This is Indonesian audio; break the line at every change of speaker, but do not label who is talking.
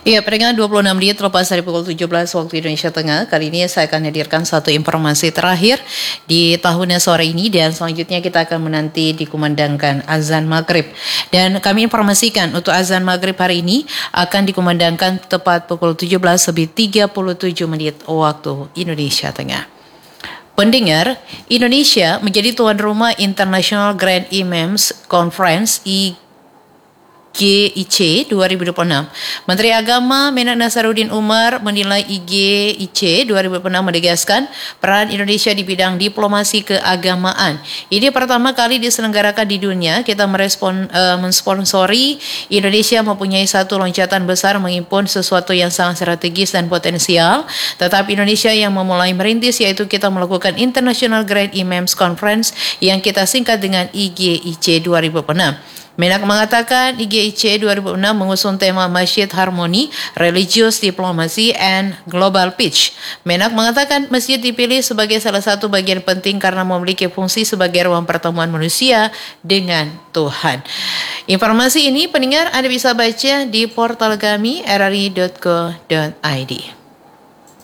Iya, pendengar 26 menit terlepas dari pukul 17 waktu Indonesia Tengah. Kali ini saya akan hadirkan satu informasi terakhir di tahunnya sore ini dan selanjutnya kita akan menanti dikumandangkan azan maghrib. Dan kami informasikan untuk azan maghrib hari ini akan dikumandangkan tepat pukul 17 lebih 37 menit waktu Indonesia Tengah. Pendengar, Indonesia menjadi tuan rumah International Grand Imams Conference IGIC 2026. Menteri Agama Menak Nasaruddin Umar menilai IGIC 2026 menegaskan peran Indonesia di bidang diplomasi keagamaan. Ini pertama kali diselenggarakan di dunia. Kita mensponsori Indonesia mempunyai satu loncatan besar mengimpun sesuatu yang sangat strategis dan potensial. Tetapi Indonesia yang memulai merintis, yaitu kita melakukan International Grand Imams Conference yang kita singkat dengan IGIC 2026. Menak mengatakan IGIC 2006 mengusung tema Masjid Harmoni, Religious Diplomacy and Global Peace. Menak mengatakan masjid dipilih sebagai salah satu bagian penting karena memiliki fungsi sebagai ruang pertemuan manusia dengan Tuhan. Informasi ini pendengar Anda bisa baca di portal kami rri.co.id.